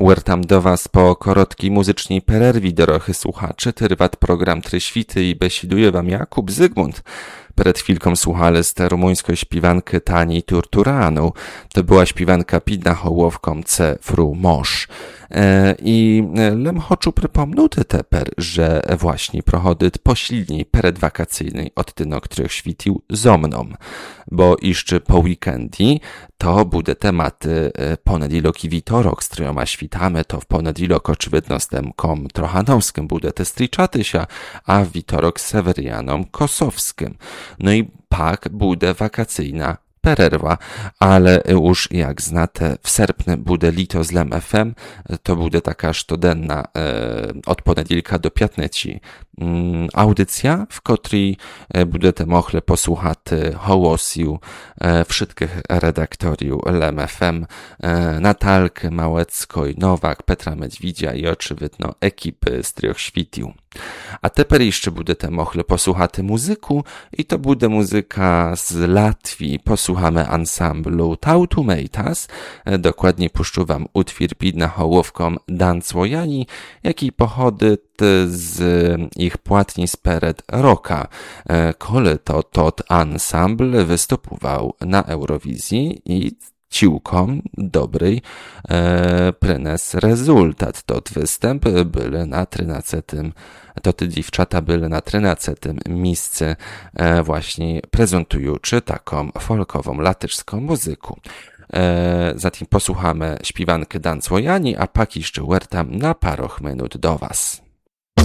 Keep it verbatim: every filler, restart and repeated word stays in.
Uertam do Was po krótkiej muzycznej pererwi, dorochy słuchacze, trwać program Tryświty i besiduje Wam Jakub Zygmunt. Przed chwilką słuchaliście rumuńskiej śpiewanki Tani Turturanu. To była śpiewanka pidna hołowką C. Fru Mosz. E, I lem choczu przypomnąć teper, że właśnie prochody pośredniej predwakacyjnej odtynok, których świtił zo mną. Bo jeszcze po weekendi to bude tematy ponedilok i witorok, z trojoma świtamy, to w ponedilok oczywidnostem kom trochanowskim bude te striczatysia, a w witorok sewerianom kosowskim. No i pak bude wakacyjna pererwa, ale już jak znate w serpniu bude lito z Lem F M, to bude taka sztodenna e, od ponedilka do piatneci mm, audycja, w której budete mogli posłuchać hołosiu e, wszystkich redaktoriów Lem F M, e, Natalkę Małeckoj, Nowak, Petra Medwidzia i oczywidno ekipy z Trych Świtił. A teper jeszcze budete mogli posłuchać muzyku i to bude muzyka z Latwii. Posłuchamy ansamblu Tautumeitas. Dokładnie puszczę wam utwór pidna hołowką Dancwojani, jaki pochodzi z ich płatni speret rocka. Kole to tot ansambl występował na Eurowizji i ciłkom dobrej e, prynes rezultat. Tot występ były na trynacetym, to te dziewczata były na trynacetym miejscu e, właśnie prezentujący taką folkową, latyszską muzykę. E, zatem posłuchamy śpiewankę Dancwojani, a pak jeszcze uertam na paroch minut do was.